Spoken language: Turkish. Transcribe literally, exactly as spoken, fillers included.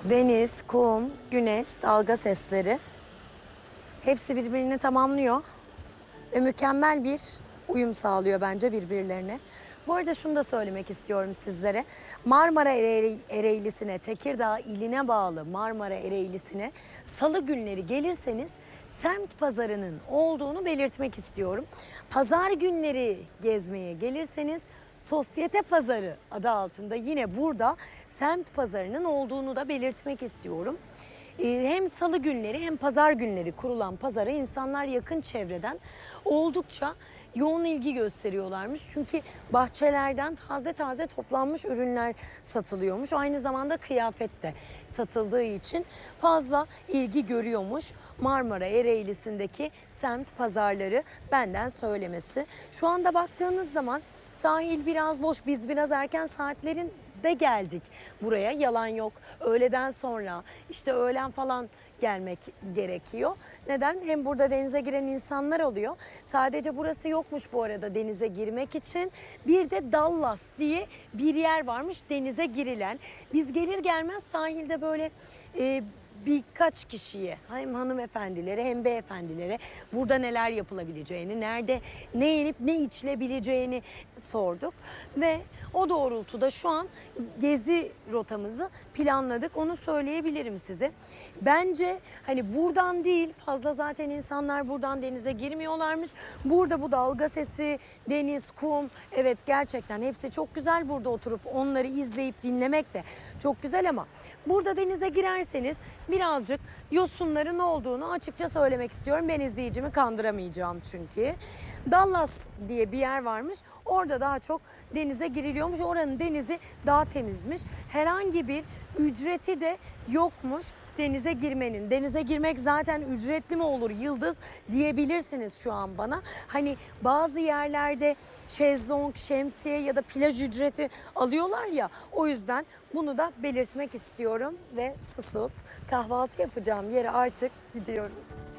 Deniz, kum, güneş, dalga sesleri hepsi birbirini tamamlıyor ve mükemmel bir uyum sağlıyor bence birbirlerine. Bu arada şunu da söylemek istiyorum sizlere. Marmara Ere- Ereğlisi'ne, Tekirdağ iline bağlı Marmara Ereğlisi'ne salı günleri gelirseniz semt pazarının olduğunu belirtmek istiyorum. Pazar günleri gezmeye gelirseniz Sosyete Pazarı adı altında yine burada semt pazarının olduğunu da belirtmek istiyorum. Ee, Hem salı günleri hem pazar günleri kurulan pazara insanlar yakın çevreden oldukça yoğun ilgi gösteriyorlarmış. Çünkü bahçelerden taze taze toplanmış ürünler satılıyormuş. Aynı zamanda kıyafet de satıldığı için fazla ilgi görüyormuş. Marmara Ereğlisi'ndeki semt pazarları, benden söylemesi. Şu anda baktığınız zaman sahil biraz boş. Biz biraz erken saatlerin de geldik buraya, yalan yok. Öğleden sonra işte öğlen falan gelmek gerekiyor. Neden? Hem burada denize giren insanlar oluyor. Sadece burası yokmuş bu arada denize girmek için. Bir de Dallas diye bir yer varmış denize girilen. Biz gelir gelmez sahilde böyle e, birkaç kişiye, hem hanımefendilere hem beyefendilere burada neler yapılabileceğini, nerede ne yenip ne içilebileceğini sorduk. Ve o doğrultuda şu an gezi rotamızı planladık. Onu söyleyebilirim size. Bence hani buradan değil, fazla zaten insanlar buradan denize girmiyorlarmış. Burada bu dalga sesi, deniz, kum, evet gerçekten hepsi çok güzel. Burada oturup onları izleyip dinlemek de çok güzel ama burada denize girerseniz birazcık yosunların olduğunu açıkça söylemek istiyorum. Ben izleyicimi kandıramayacağım çünkü. Dallas diye bir yer varmış. Orada daha çok denize giriliyormuş. Oranın denizi daha temizmiş. Herhangi bir ücreti de yokmuş denize girmenin. Denize girmek zaten ücretli mi olur Yıldız diyebilirsiniz şu an bana. Hani bazı yerlerde şezlong, şemsiye ya da plaj ücreti alıyorlar ya. O yüzden bunu da belirtmek istiyorum ve susup kahvaltı yapacağım yere artık gidiyorum.